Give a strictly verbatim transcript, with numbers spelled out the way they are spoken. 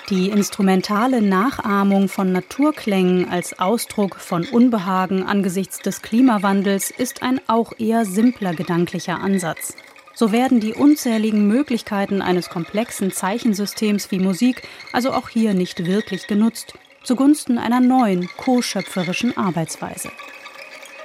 Die instrumentale Nachahmung von Naturklängen als Ausdruck von Unbehagen angesichts des Klimawandels ist ein auch eher simpler gedanklicher Ansatz. So werden die unzähligen Möglichkeiten eines komplexen Zeichensystems wie Musik also auch hier nicht wirklich genutzt, zugunsten einer neuen, co-schöpferischen Arbeitsweise.